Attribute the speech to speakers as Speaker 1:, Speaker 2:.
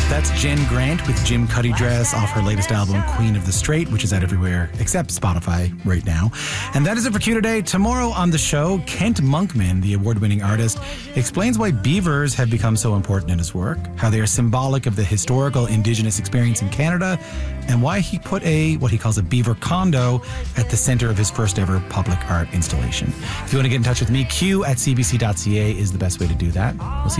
Speaker 1: That's Jen Grant with Jim Cuddy Dress off her latest album, Queen of the Straight, which is out everywhere except Spotify right now. And that is it for Q today. Tomorrow on the show, Kent Monkman, the award-winning artist, explains why beavers have become so important in his work, how they are symbolic of the historical Indigenous experience in Canada, and why he put what he calls a beaver condo at the center of his first ever public art installation. If you want to get in touch with me, q@cbc.ca is the best way to do that. We'll see